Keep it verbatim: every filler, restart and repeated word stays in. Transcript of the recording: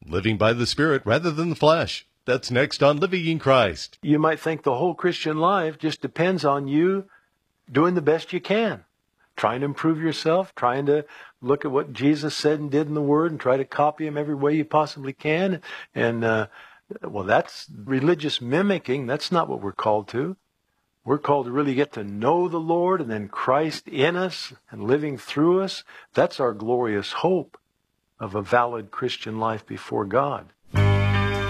living by the Spirit rather than the flesh. That's next on Living in Christ. You might think the whole Christian life just depends on you doing the best you can, trying to improve yourself, trying to look at what Jesus said and did in the Word and try to copy Him every way you possibly can. And, uh, well, that's religious mimicking. That's not what we're called to. We're called to really get to know the Lord and then Christ in us and living through us. That's our glorious hope of a valid Christian life before God.